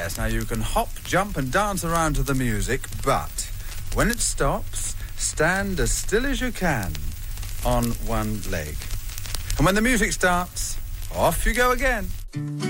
Yes, now you can hop, jump and dance around to the music, but when it stops, stand as still as you can on one leg. And when the music starts, off you go again.